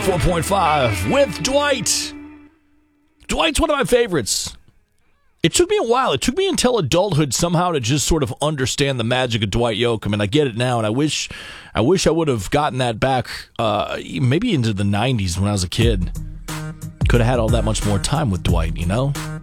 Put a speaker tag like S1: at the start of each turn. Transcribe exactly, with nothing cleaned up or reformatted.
S1: four point five with Dwight. Dwight's one of my favorites. It took me a while. It took me until adulthood somehow to just sort of understand the magic of Dwight Yoakam, and I get it now. And I wish, I wish I would have gotten that back, uh, maybe into the nineties when I was a kid. Could have had all that much more time with Dwight, you know.